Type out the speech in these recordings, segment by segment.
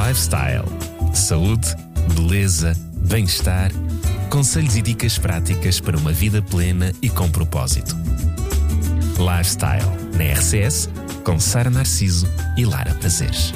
Lifestyle. Saúde, beleza, bem-estar. Conselhos e dicas práticas para uma vida plena e com propósito. Lifestyle, na RCS, com Sara Narciso e Lara Prazeres.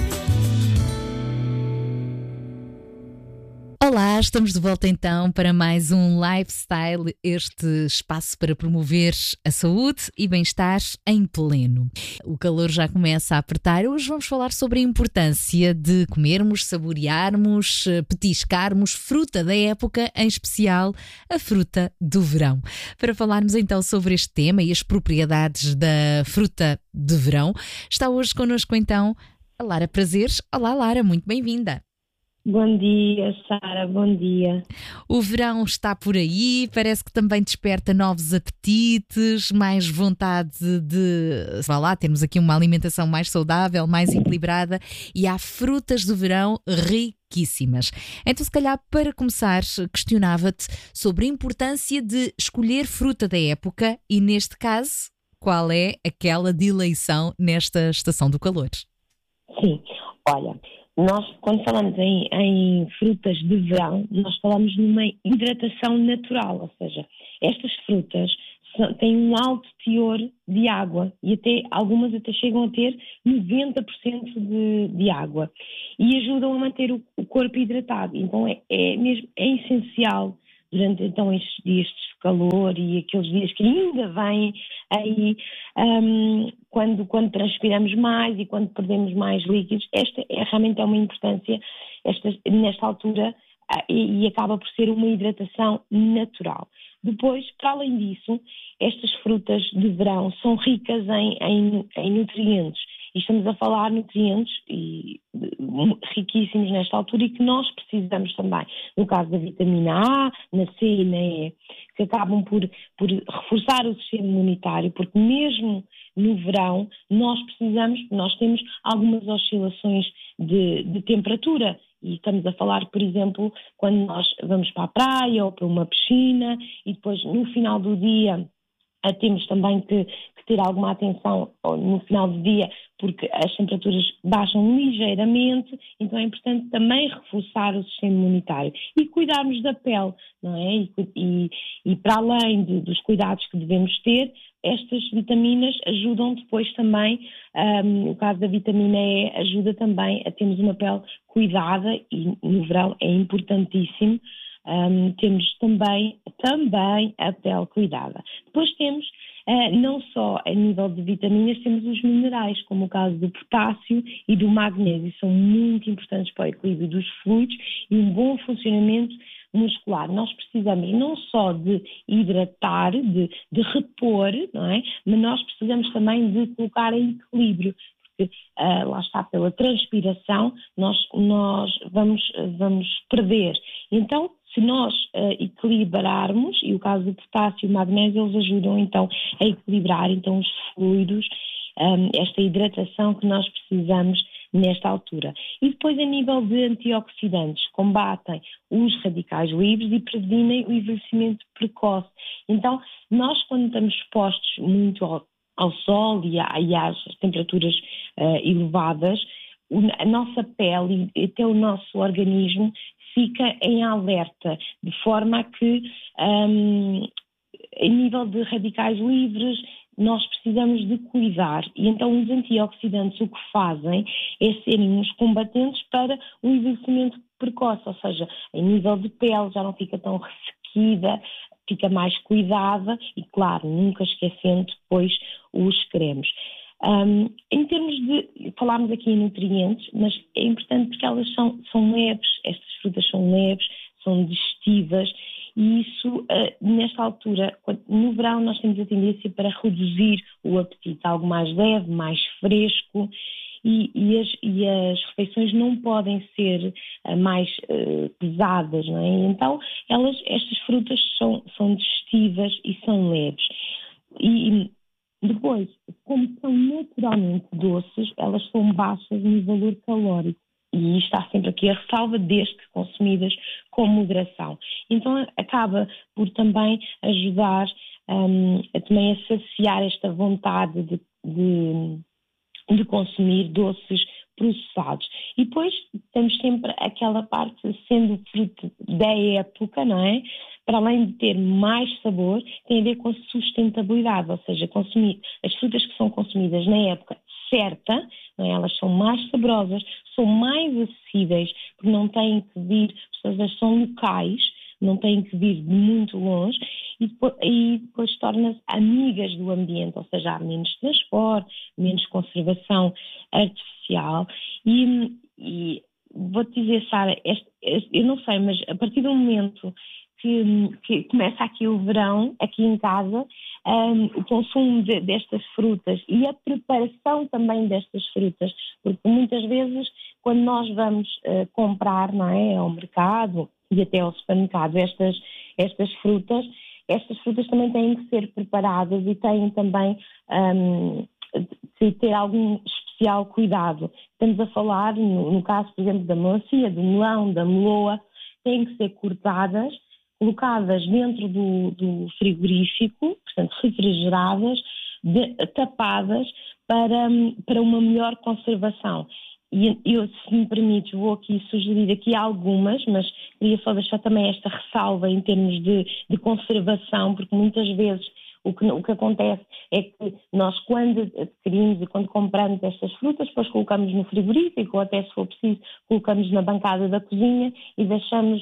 Olá, estamos de volta então para mais um Lifestyle, este espaço para promover a saúde e bem-estar em pleno. O calor já começa a apertar. Hoje vamos falar sobre a importância de comermos, saborearmos, petiscarmos fruta da época, em especial a fruta do verão. Para falarmos então sobre este tema e as propriedades da fruta de verão, está hoje connosco então a Lara Prazeres. Olá Lara, muito bem-vinda. Bom dia, Sara, bom dia. O verão está por aí, parece que também desperta novos apetites, mais vontade de, vá lá, termos aqui uma alimentação mais saudável, mais equilibrada, e há frutas do verão riquíssimas. Então, se calhar, para começar, questionava-te sobre a importância de escolher fruta da época e, neste caso, qual é aquela de eleição nesta estação do calor? Sim, olha, nós quando falamos em frutas de verão, nós falamos numa hidratação natural, ou seja, estas frutas têm um alto teor de água e algumas até chegam a ter 90% de água e ajudam a manter o corpo hidratado. Então é essencial durante então estes dias de calor e aqueles dias que ainda vêm aí, quando transpiramos mais e quando perdemos mais líquidos, esta realmente é uma importância nesta altura e acaba por ser uma hidratação natural. Depois, para além disso, estas frutas de verão são ricas em nutrientes. E estamos a falar nutrientes riquíssimos nesta altura e que nós precisamos também. No caso da vitamina A, na C e na E, que acabam por reforçar o sistema imunitário, porque mesmo no verão nós temos algumas oscilações de temperatura. E estamos a falar, por exemplo, quando nós vamos para a praia ou para uma piscina e depois no final do dia temos também que ter alguma atenção no final do dia, porque as temperaturas baixam ligeiramente, então é importante também reforçar o sistema imunitário e cuidarmos da pele, não é? E para além dos cuidados que devemos ter, estas vitaminas ajudam depois também, no caso da vitamina E, ajuda também a termos uma pele cuidada e no verão é importantíssimo. Temos também a pele cuidada. Depois temos, não só a nível de vitaminas, temos os minerais, como o caso do potássio e do magnésio, são muito importantes para o equilíbrio dos fluidos e um bom funcionamento muscular. Nós precisamos não só de hidratar, de repor, não é? Mas nós precisamos também de colocar em equilíbrio. Porque lá está, pela transpiração, nós vamos perder. Então, se nós equilibrarmos, e o caso do potássio e o magnésio, eles ajudam então a equilibrar então, os fluidos, esta hidratação que nós precisamos nesta altura. E depois, a nível de antioxidantes, combatem os radicais livres e previnem o envelhecimento precoce. Então, nós quando estamos expostos muito ao sol e às temperaturas elevadas, a nossa pele e até o nosso organismo fica em alerta, de forma a que, em nível de radicais livres, nós precisamos de cuidar. E então os antioxidantes o que fazem é serem os combatentes para o envelhecimento precoce, ou seja, em nível de pele já não fica tão ressequida, fica mais cuidada e, claro, nunca esquecendo depois os cremes. Em termos de, falámos aqui em nutrientes, mas é importante porque elas são leves, estas frutas são leves, são digestivas e isso, nesta altura, no verão nós temos a tendência para reduzir o apetite, algo mais leve, mais fresco e as refeições não podem ser mais pesadas, não é? Então, estas frutas são digestivas e são leves. E depois, como são naturalmente doces, elas são baixas no valor calórico. E está sempre aqui a ressalva, desde que consumidas com moderação. Então acaba por também ajudar também a saciar esta vontade de consumir doces processados. E depois temos sempre aquela parte, sendo fruto da época, não é? Para além de ter mais sabor, tem a ver com a sustentabilidade, ou seja, consumir as frutas que são consumidas na época certa, não é? Elas são mais saborosas, são mais acessíveis, porque não têm que vir, elas são locais, não têm que vir de muito longe, e depois tornam-se amigas do ambiente, ou seja, há menos transporte, menos conservação artificial, e vou-te dizer, Sara, eu não sei, mas a partir do momento que começa aqui o verão, aqui em casa, o consumo destas frutas e a preparação também destas frutas, porque muitas vezes quando nós vamos comprar, não é, ao mercado e até ao supermercado estas frutas também têm que ser preparadas e têm também de ter algum especial cuidado. Estamos a falar, no caso, por exemplo, da melancia, do melão, da meloa, têm que ser cortadas, colocadas dentro do frigorífico, portanto refrigeradas, tapadas para uma melhor conservação. E eu, se me permites, vou aqui sugerir aqui algumas, mas queria só deixar também esta ressalva em termos de conservação, porque muitas vezes o que acontece é que nós, quando adquirimos e quando compramos estas frutas, depois colocamos no frigorífico, ou até, se for preciso, colocamos na bancada da cozinha e deixamos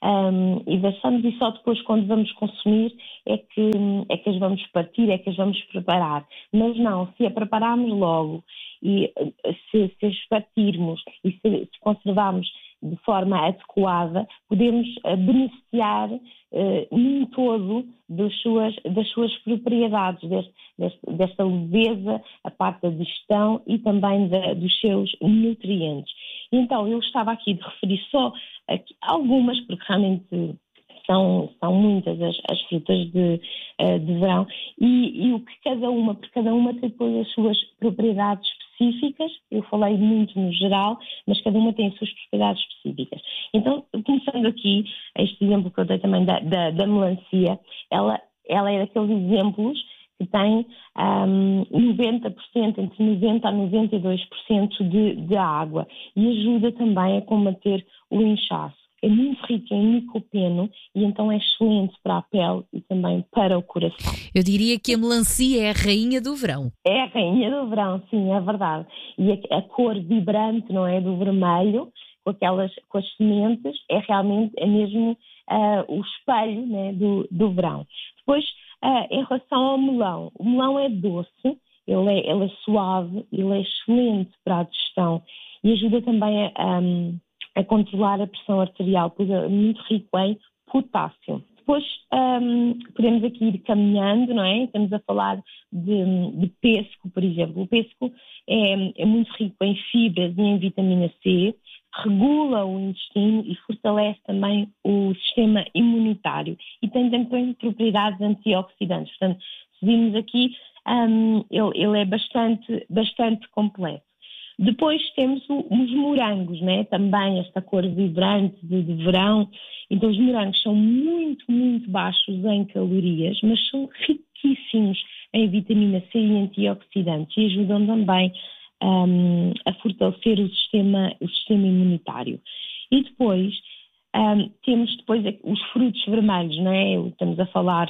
e só depois, quando vamos consumir, é que as vamos partir, é que as vamos preparar. Mas não, se a prepararmos logo e se as partirmos e se conservarmos de forma adequada, podemos beneficiar num todo das suas propriedades, desta leveza, a parte da digestão e também dos seus nutrientes. Então, eu estava aqui de referir só aqui algumas, porque realmente são muitas as frutas de verão, e o que porque cada uma tem depois as suas propriedades específicas. Eu falei muito no geral, mas cada uma tem as suas propriedades específicas. Então, começando aqui, este exemplo que eu dei também da melancia, ela é daqueles exemplos que tem 90%, entre 90% a 92% de água, e ajuda também a combater o inchaço. É muito rico em licopeno e então é excelente para a pele e também para o coração. Eu diria que a melancia é a rainha do verão. É a rainha do verão, sim, é verdade. E a cor vibrante, não é, do vermelho, com as sementes, é mesmo o espelho, né, do verão. Depois, em relação ao melão, o melão é doce, ele é suave, ele é excelente para a digestão e ajuda também a controlar a pressão arterial, pois é muito rico em potássio. Depois podemos aqui ir caminhando, não é? Estamos a falar de pêssego, por exemplo. O pêssego é muito rico em fibras e em vitamina C, regula o intestino e fortalece também o sistema imunitário e tem também propriedades antioxidantes. Portanto, se vimos aqui, ele é bastante completo. Depois temos os morangos, né? Também esta cor vibrante de verão. Então os morangos são muito, muito baixos em calorias, mas são riquíssimos em vitamina C e antioxidantes e ajudam também a fortalecer o sistema imunitário. E depois temos os frutos vermelhos, né? Estamos a falar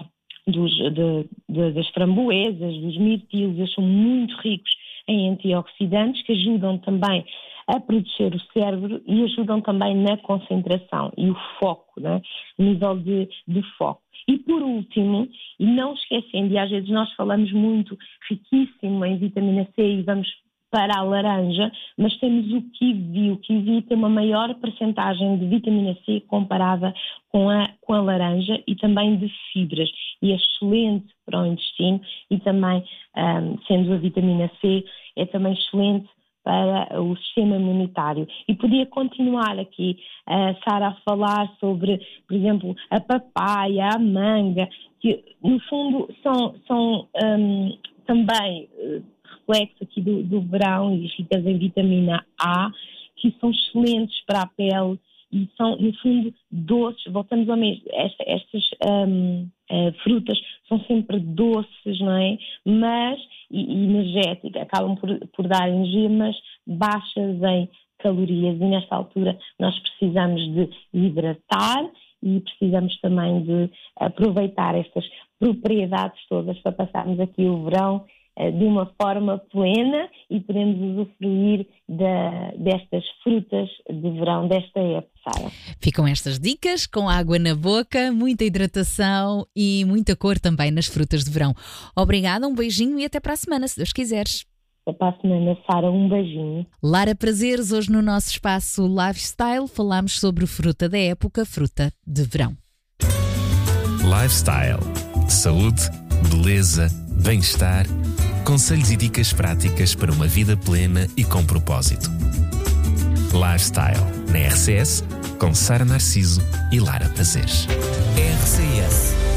das framboesas, dos mirtilos, eles são muito ricos em antioxidantes que ajudam também a proteger o cérebro e ajudam também na concentração e o foco, né? O nível de foco. E por último, e não esquecendo, e às vezes nós falamos muito riquíssimo em vitamina C e vamos para a laranja, mas temos o kiwi. O kiwi tem uma maior percentagem de vitamina C comparada com a laranja e também de fibras. E é excelente para o intestino e também, sendo a vitamina C, é também excelente para o sistema imunitário. E podia continuar aqui, Sara, a falar sobre, por exemplo, a papaya, a manga, que no fundo são também reflexo aqui do verão e ricas em vitamina A, que são excelentes para a pele e são, no fundo, doces. Voltamos ao mesmo. Estas frutas são sempre doces, não é? Mas, e energéticas, acabam por dar energia, mas baixas em calorias e nesta altura nós precisamos de hidratar e precisamos também de aproveitar estas propriedades todas para passarmos aqui o verão de uma forma plena e podemos usufruir destas frutas de verão desta época, Sara. Ficam estas dicas com água na boca, muita hidratação e muita cor também nas frutas de verão. Obrigada, um beijinho e até para a semana, se Deus quiseres. Até para a semana, Sara, um beijinho. Lara Prazeres, hoje no nosso espaço Lifestyle falamos sobre fruta da época, fruta de verão. Lifestyle. Saúde, beleza, bem-estar, conselhos e dicas práticas para uma vida plena e com propósito. Lifestyle, na RCS, com Sara Narciso e Lara Prazeres. RCS